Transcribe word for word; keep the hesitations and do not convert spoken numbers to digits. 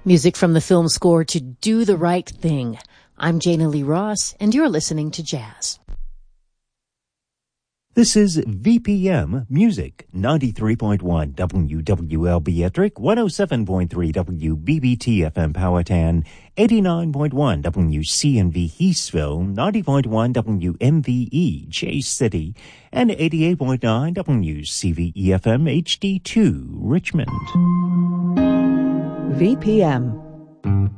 Music from the film score to Do the Right Thing. I'm Jana Lee Ross, and you're listening to Jazz. This is V P M Music, ninety-three point one W W L Beatric, one oh seven point three W B B T F M Powhatan, eighty-nine point one W C N V Eastville, ninety point one W M V E Chase City, and eighty-eight point nine W C V E F M H D two Richmond. V P M